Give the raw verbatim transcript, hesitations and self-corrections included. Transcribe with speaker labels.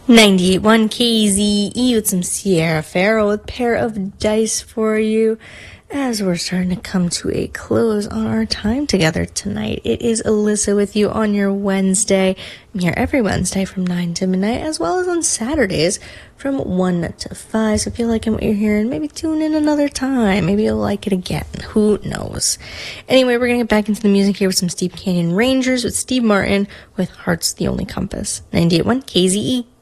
Speaker 1: ninety-eight point one K Z E with some Sierra Farrell with Pair of Dice for you as we're starting to come to a close on our time together tonight. It is Alyssa with you on your Wednesday. I'm here every Wednesday from nine to midnight, as well as on Saturdays from one to five. So if you like what you're hearing, maybe tune in another time. Maybe you'll like it again. Who knows? Anyway, we're going to get back into the music here with some Steep Canyon Rangers with Steve Martin with Heart's the Only Compass. ninety-eight point one K Z E.